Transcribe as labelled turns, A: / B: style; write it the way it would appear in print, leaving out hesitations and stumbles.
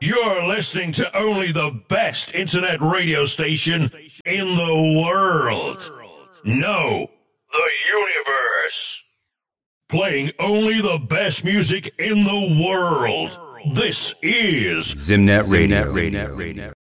A: You're listening to only the best internet radio station in the world. No, the universe. Playing only the best music in the world. This is
B: Zimnet Radio.